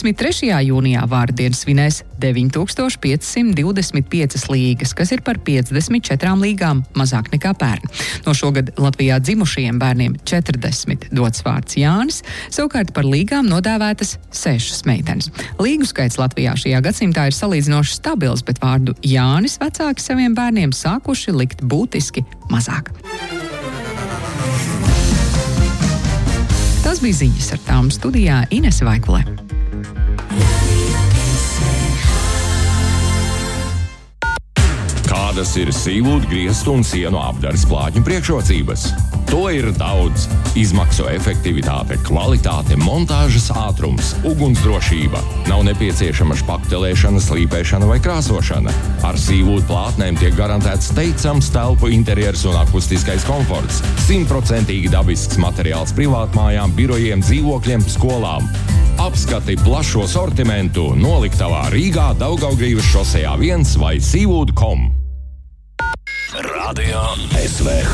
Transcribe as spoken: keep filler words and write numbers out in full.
divdesmit trešajā jūnijā vārdienu svinēs deviņi tūkstoši piecsimt divdesmit piecas līgas, kas ir par piecdesmit četrām līgām mazāk nekā pērn. No šogad Latvijā dzimušajiem bērniem četrdesmit dots vārds Jānis, savukārt par līgām nodēvētas sešas meitenes. Līgu skaits Latvijā šajā gadsimtā ir salīdzinoši stabils, bet vārdu Jānis vecāki saviem bērniem sākuši likt būtiski mazāk. Tas bija ziņas, ar tām studijā Inese Vaikulē. Kādas ir sīvūdu, griestu un sienu apdares plāķu priekšrocības? To ir daudz. Izmaksu efektivitāte, kvalitāte, montāžas ātrums, ugunsdrošība. Nav nepieciešama špaktelēšana, slīpēšana vai krāsošana. Ar sīvūdu plātnēm tiek garantēts teicams telpu interjers un akustiskais komforts. Simtprocentīgi dabisks materiāls privātmājām, birojiem, dzīvokļiem, skolām. Apskati plašo sortimentu noliktavā Rīgā, Daugavgrīvas šosejā viens vai sīvūdu punkt com. Radio S V H.